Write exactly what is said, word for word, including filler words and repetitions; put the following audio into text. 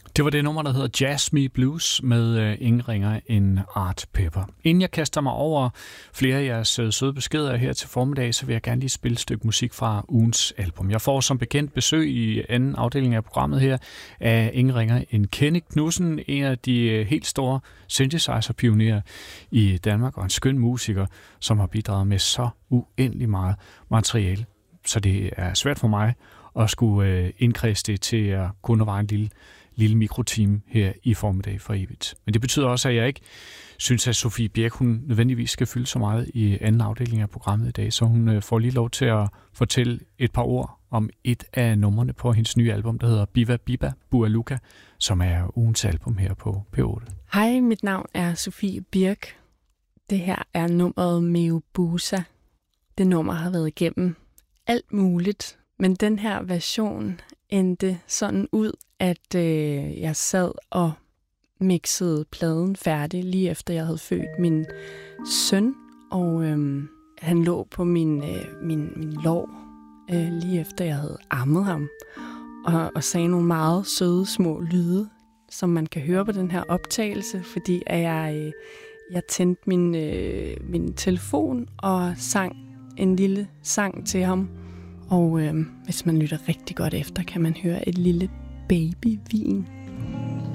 Det var det nummer, der hedder Jazz Me Blues med øh, ingen ringer end Art Pepper. Inden jeg kaster mig over flere af jeres øh, søde beskeder her til formiddag, så vil jeg gerne lige spille et stykke musik fra ugens album. Jeg får som bekendt besøg i anden afdeling af programmet her af ingen ringer end Kenny Knudsen, en af de øh, helt store synthesizer-pionerer i Danmark og en skøn musiker, som har bidraget med så uendelig meget materiale. Så det er svært for mig at skulle øh, indkredse det til at kunne være en lille lille mikrotime her i formiddag for evigt. Men det betyder også, at jeg ikke synes, at Sofie Birk, hun nødvendigvis skal fylde så meget i anden afdeling af programmet i dag, så hun får lige lov til at fortælle et par ord om et af numrene på hendes nye album, der hedder Biva Biba Bua Luka, som er ugens album her på P otte. Hej, mit navn er Sofie Birk. Det her er nummeret Meobusa. Det nummer har været igennem alt muligt, men den her version endte sådan ud, at øh, jeg sad og mixede pladen færdig, lige efter jeg havde født min søn, og øh, han lå på min, øh, min, min lår, øh, lige efter jeg havde ammet ham, og, og sagde nogle meget søde små lyde, som man kan høre på den her optagelse, fordi at jeg, øh, jeg tændte min, øh, min telefon og sang en lille sang til ham. Og øh, hvis man lytter rigtig godt efter, kan man høre et lille babyvin